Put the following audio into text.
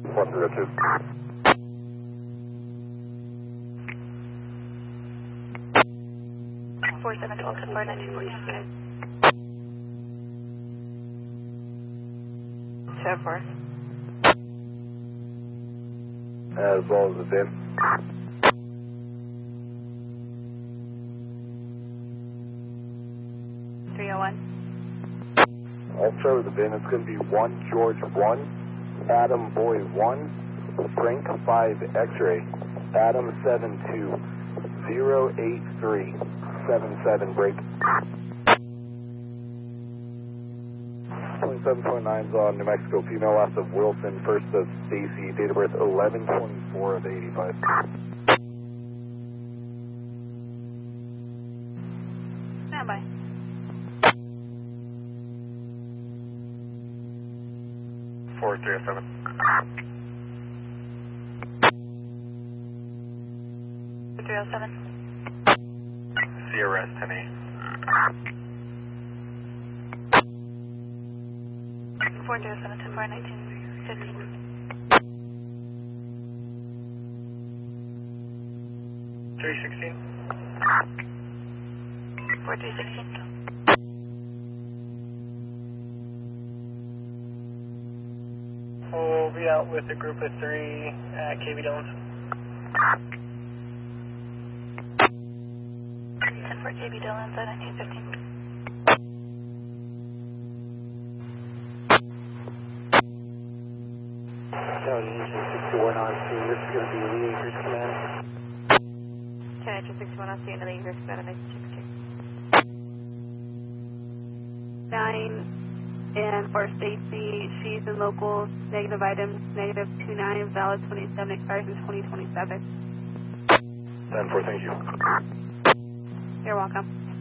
102. Four 7 12 to 4 1946. 4. As well as the bin. I'll start with the bin. It's going to be 1 George 1, Adam Boy 1, Frank 5 X-ray, Adam 72, 083, 77 break. 2729's on New Mexico, female last of Wilson, first of Stacy, date of birth 11/24 of 85. Standby. 4307. 307. Sierra 10A. 407 to 4 19 15. 316. 4316. We'll be out with a group of 3 at KB Dillon. 10 for KB Dillon, 1915. Engine 61 on scene, this is going to be Lee Acres Command. 10 engine 61 on scene, Lee Acres Command, 1916. 9 and for Stacy, she's in locals, negative items, negative 29, valid 27, expires in 2027. 10-4, thank you. You're welcome.